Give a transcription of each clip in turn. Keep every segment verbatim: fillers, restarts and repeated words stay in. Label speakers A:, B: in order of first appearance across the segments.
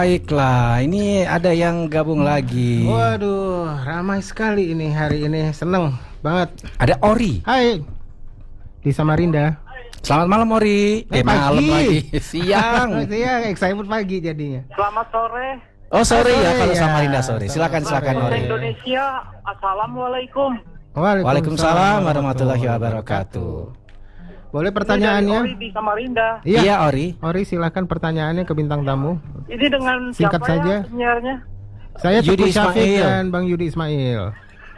A: Baiklah, ini ada yang gabung lagi.
B: Waduh, ramai sekali ini hari ini, seneng banget.
A: Ada Ori.
B: Hai, di Samarinda.
A: Selamat malam Ori.
B: Eh,
A: Eh, malam
B: pagi.
A: lagi. Siang.
B: Saya excited pagi jadinya.
C: Selamat sore.
A: Oh sore ya
B: Sore
A: kalau
B: ya.
A: Samarinda sore. Silakan silakan
B: Sore.
A: Ori.
C: Indonesia, assalamualaikum.
A: Waalaikumsalam warahmatullahi wabarakatuh.
B: Boleh
C: Ini dari
B: pertanyaannya?
C: Ori di Samarinda.
B: Iya,
A: Iya Ori.
B: Ori silakan pertanyaannya ke bintang tamu.
C: Ini dengan
B: Singkat
C: siapa
B: saja.
C: ya penyiarnya?
B: Saya
A: Yudi
B: Teguh Syafiq
A: Ismail.
B: dan Bang Yudi Ismail.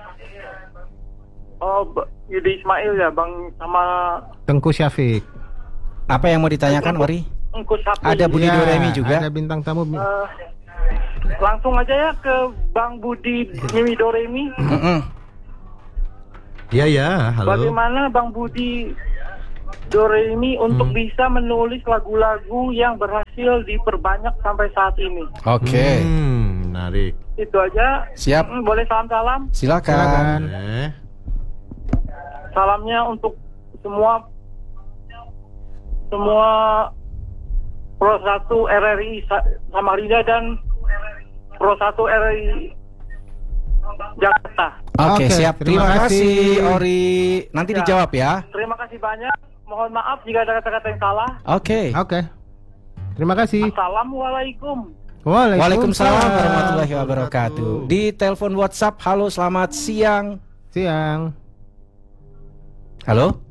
C: Oh, B- Yudi Ismail ya, Bang, sama
B: Tengku Syafiq.
A: Apa yang mau ditanyakan Ori?
C: Engku Sapi.
A: Ada Budi
B: Iya,
A: Doremi juga.
B: Ada bintang tamu.
C: Eh, langsung aja ya ke Bang Budi Mimi Doremi.
A: Mm-mm.
D: Iya ya, halo.
C: Bagaimana Bang Budi Doremi untuk
D: Hmm.
C: bisa menulis lagu-lagu yang berhasil diperbanyak sampai saat ini?
A: Oke.
D: Hmm, menarik.
C: Itu aja.
A: Siap.
C: Hmm, boleh salam-salam?
A: Silakan.
D: Eh,
C: Salamnya untuk semua semua Pro satu R R I Sa- Samarinda dan Pro satu R R I Jakarta.
A: Oke,
B: Oke,
A: siap.
B: terima
A: Terima kasih
B: kasih.
A: Ori. Nanti
C: Ya.
A: dijawab ya.
C: Terima kasih banyak. Mohon maaf jika ada kata-kata yang salah.
A: Oke.
B: Oke. Terima kasih.
C: Assalamualaikum.
A: Waalaikumsalam warahmatullahi wabarakatuh. Di telepon WhatsApp, halo selamat siang.
B: Siang.
A: Halo?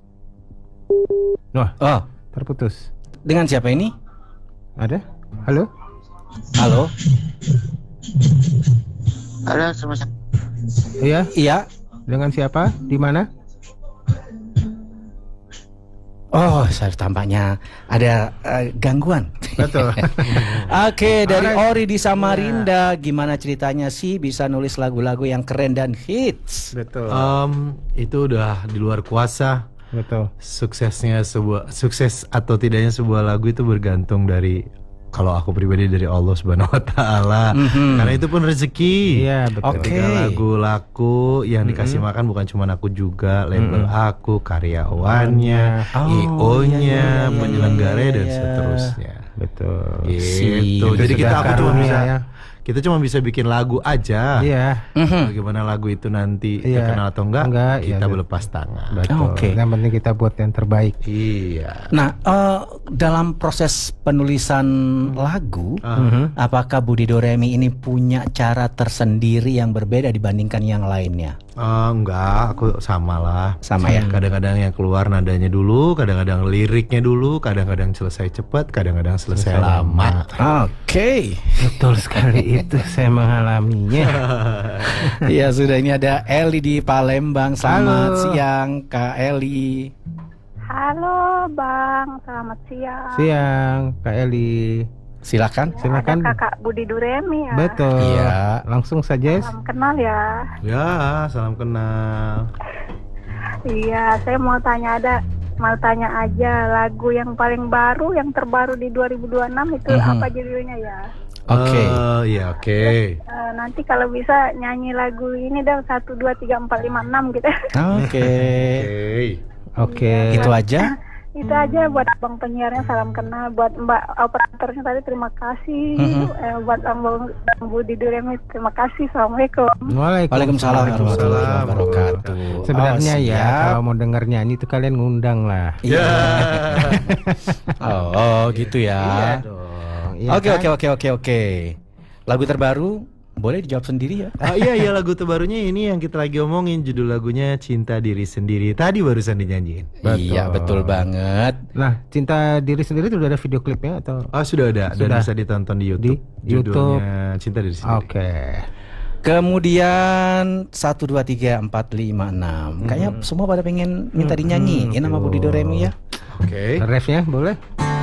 B: Wah,
A: Oh,
B: terputus.
A: dengan siapa ini?
B: Ada? Halo?
A: Halo?
E: Halo, selamat siang.
B: Iya,
A: Iya.
B: dengan siapa? Di mana?
A: Oh, saya tampaknya ada eh, gangguan.
B: Betul.
A: Oke, dari
B: Alright.
A: Ori di Samarinda, gimana ceritanya sih bisa nulis lagu-lagu yang keren dan hits?
B: Betul.
D: em, itu udah di luar kuasa.
B: Betul.
D: Suksesnya sebuah sukses atau tidaknya sebuah lagu itu bergantung dari, kalau aku pribadi, dari Allah Subhanahu wa taala.
A: Mhm.
D: Karena itu pun rezeki.
B: Iya, betul.
A: Oke.
D: Ketika lagu laku yang dikasih makan bukan cuma aku juga, label aku, karyawannya,
A: Oh,
D: I O-nya,
A: iya, iya, iya,
D: penyelenggara
A: iya,
D: dan
A: iya.
D: seterusnya.
B: Betul.
D: Gitu.
A: Si-
D: Jadi kita
B: sudah
D: aku cuma
B: karunia
D: bisa
B: ya.
D: kita cuma bisa bikin lagu aja.
B: Iya.
A: Mhm.
D: Bagaimana lagu itu nanti
B: Iya.
D: terkenal atau enggak,
B: Enggak, iya,
D: kita
B: betul.
D: berlepas tangan.
B: Betul.
A: Oke.
B: Yang penting kita buat yang terbaik.
D: Iya.
A: Nah, eh, dalam proses penulisan lagu,
D: Ah.
A: apakah Budi Doremi ini punya cara tersendiri yang berbeda dibandingkan yang lainnya?
D: Eh, enggak, aku sama lah.
A: Sama ya?
D: Kadang-kadang yang keluar nadanya dulu, kadang-kadang liriknya dulu, kadang-kadang selesai cepat, kadang-kadang selesai,
B: Selesai
D: lama.
A: Oke.
B: Betul sekali itu, saya mengalaminya.
A: Ya sudah, ini ada Eli di Palembang. Selamat
B: Halo.
A: siang Kak Eli.
F: Halo Bang, selamat siang.
B: Siang, Kak Eli.
A: Silakan.
B: Silakan.
F: Ada Kakak Budi Duremi ya.
B: Betul.
A: Iya.
B: Langsung saja.
F: Salam kenal ya.
D: Ya, salam kenal.
F: Iya, saya mau tanya ada mau tanya aja lagu yang paling baru, yang terbaru di dua ribu dua puluh enam itu
A: Mhm.
F: apa judulnya ya?
A: Oke.
D: Eh, iya, oke.
F: Eh, nanti kalau bisa nyanyi lagu ini dong satu dua tiga empat lima enam gitu.
A: Oke.
D: Oke.
B: Oke.
A: Itu aja.
F: Itu aja buat abang penyiarnya salam kenal, buat mbak operatornya tadi terima kasih,
A: Mhm.
F: eh, buat abang Bang Budi Duremi terima kasih. Assalamualaikum.
A: Waalaikumsalam warahmatullahi wabarakatuh.
B: Sebenarnya
A: Oh,
B: ya
A: siap.
B: kalau mau denger nyanyi itu kalian ngundang lah.
A: Iya. Oh, oh, gitu ya.
B: Iya dong. Iya
A: Oke
B: kan?
A: oke oke oke oke. Lagu terbaru boleh dijawab sendiri ya.
D: Ah, iya iya, lagu terbarunya ini yang kita lagi omongin, judul lagunya Cinta Diri Sendiri. Tadi barusan dinyanyiin.
A: Iya betul banget.
B: Nah, Cinta Diri Sendiri itu udah ada video klipnya atau?
D: Oh, sudah ada dan
B: Sudah.
D: bisa ditonton di YouTube.
B: Di YouTube.
D: Judulnya Cinta Diri Sendiri.
B: Oke.
A: Kemudian satu dua tiga empat lima enam. Kayaknya semua pada pengen minta dinyanyiin nama Budi Doremi ya.
D: Oke.
B: Refnya boleh?